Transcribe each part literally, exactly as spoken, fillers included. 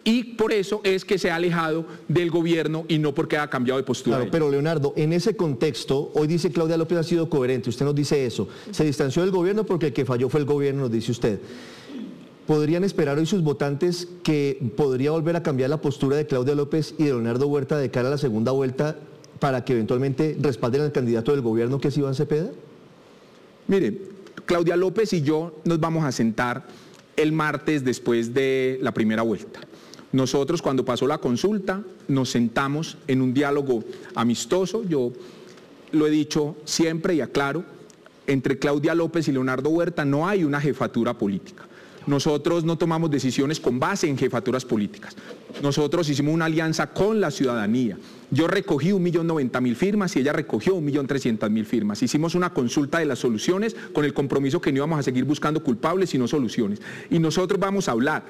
y por eso es que se ha alejado del gobierno y no porque haya cambiado de postura. Claro, pero Leonardo, en ese contexto, hoy dice Claudia López ha sido coherente, usted nos dice eso, se distanció del gobierno porque el que falló fue el gobierno, nos dice usted. ¿Podrían esperar hoy sus votantes que podría volver a cambiar la postura de Claudia López y de Leonardo Huerta de cara a la segunda vuelta para que eventualmente respalden al candidato del gobierno que es Iván Cepeda? Mire, Claudia López y yo nos vamos a sentar el martes después de la primera vuelta. Nosotros, cuando pasó la consulta, nos sentamos en un diálogo amistoso. Yo lo he dicho siempre y aclaro, entre Claudia López y Leonardo Huerta no hay una jefatura política. Nosotros no tomamos decisiones con base en jefaturas políticas. Nosotros hicimos una alianza con la ciudadanía. Yo recogí un millón noventa mil firmas y ella recogió un millón trescientas mil firmas. Hicimos una consulta de las soluciones con el compromiso que no íbamos a seguir buscando culpables, sino soluciones. Y nosotros vamos a hablar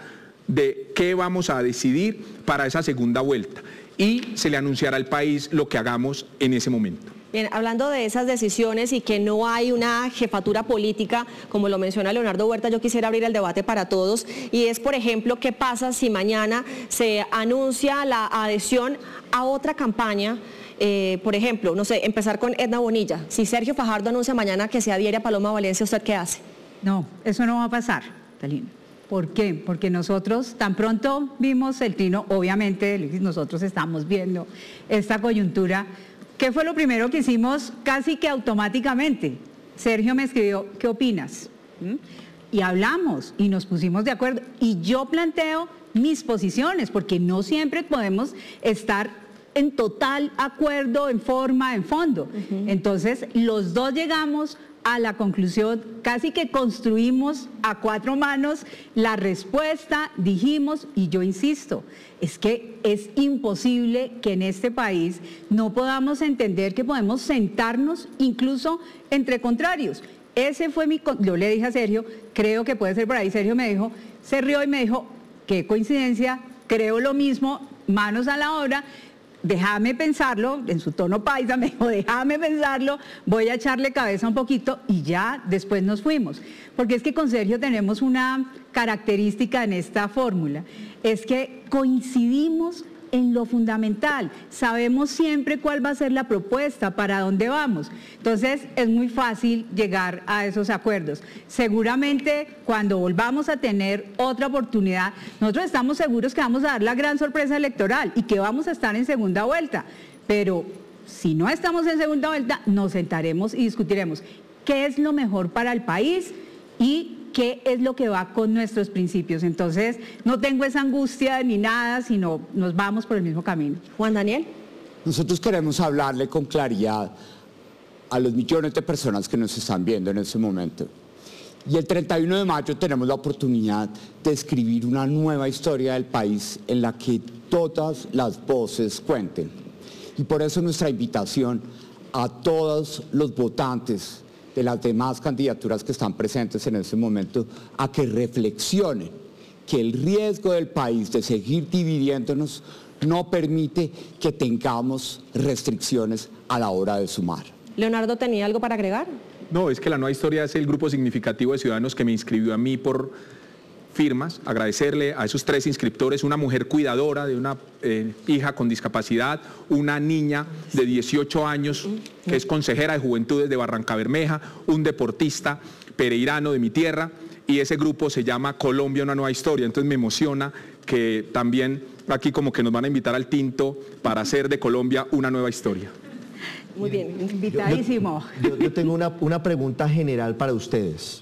de qué vamos a decidir para esa segunda vuelta. Y se le anunciará al país lo que hagamos en ese momento. Bien, hablando de esas decisiones y que no hay una jefatura política, como lo menciona Leonardo Huerta, yo quisiera abrir el debate para todos, y es, por ejemplo, ¿qué pasa si mañana se anuncia la adhesión a otra campaña? Eh, por ejemplo, no sé, empezar con Edna Bonilla. Si Sergio Fajardo anuncia mañana que se adhiere a Paloma Valencia, ¿usted qué hace? No, eso no va a pasar, Talina. ¿Por qué? Porque nosotros tan pronto vimos el trino, obviamente nosotros estamos viendo esta coyuntura. ¿Qué fue lo primero que hicimos casi que automáticamente? Sergio me escribió, ¿qué opinas? ¿Mm? Y hablamos y nos pusimos de acuerdo. Y yo planteo mis posiciones, porque no siempre podemos estar en total acuerdo, en forma, en fondo. Uh-huh. Entonces, los dos llegamos a la conclusión, casi que construimos a cuatro manos la respuesta, dijimos, y yo insisto, es que es imposible que en este país no podamos entender que podemos sentarnos incluso entre contrarios. Ese fue mi, yo le dije a Sergio, creo que puede ser por ahí. Sergio me dijo, se rió y me dijo, qué coincidencia, creo lo mismo, manos a la obra. Déjame pensarlo, en su tono paisa me dijo, déjame pensarlo, voy a echarle cabeza un poquito y ya después nos fuimos. Porque es que con Sergio tenemos una característica en esta fórmula, es que coincidimos en lo fundamental, sabemos siempre cuál va a ser la propuesta, para dónde vamos. Entonces es muy fácil llegar a esos acuerdos. Seguramente cuando volvamos a tener otra oportunidad, nosotros estamos seguros que vamos a dar la gran sorpresa electoral y que vamos a estar en segunda vuelta, pero si no estamos en segunda vuelta, nos sentaremos y discutiremos qué es lo mejor para el país y qué es lo que va con nuestros principios. Entonces, no tengo esa angustia ni nada, sino nos vamos por el mismo camino. Juan Daniel. Nosotros queremos hablarle con claridad a los millones de personas que nos están viendo en este momento. Y el treinta y uno de mayo tenemos la oportunidad de escribir una nueva historia del país en la que todas las voces cuenten. Y por eso nuestra invitación a todos los votantes de las demás candidaturas que están presentes en este momento, a que reflexionen que el riesgo del país de seguir dividiéndonos no permite que tengamos restricciones a la hora de sumar. Leonardo, ¿tenía algo para agregar? No, es que la Nueva Historia es el grupo significativo de ciudadanos que me inscribió a mí por firmas. Agradecerle a esos tres inscriptores, una mujer cuidadora de una eh, hija con discapacidad, una niña de dieciocho años que es consejera de Juventudes de Barrancabermeja, un deportista pereirano de mi tierra, y ese grupo se llama Colombia, una nueva historia. Entonces me emociona que también aquí como que nos van a invitar al tinto para hacer de Colombia una nueva historia. Muy bien, invitadísimo. Yo, yo, yo tengo una, una pregunta general para ustedes,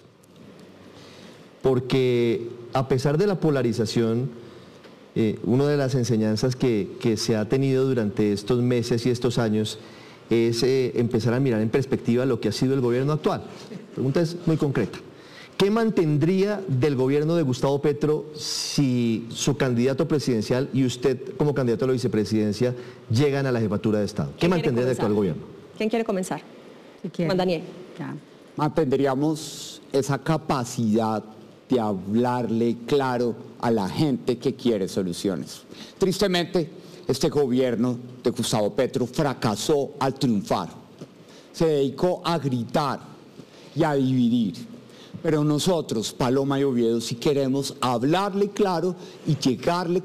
porque a pesar de la polarización, eh, una de las enseñanzas que, que se ha tenido durante estos meses y estos años es eh, empezar a mirar en perspectiva lo que ha sido el gobierno actual. La pregunta es muy concreta. ¿Qué mantendría del gobierno de Gustavo Petro si su candidato presidencial y usted como candidato a la vicepresidencia llegan a la jefatura de Estado? ¿Qué mantendría del actual gobierno? ¿Quién quiere comenzar? Si Juan Daniel. Ya. Mantendríamos esa capacidad de hablarle claro a la gente que quiere soluciones. Tristemente, este gobierno de Gustavo Petro fracasó al triunfar. Se dedicó a gritar y a dividir. Pero nosotros, Paloma y Oviedo, sí queremos hablarle claro y llegarle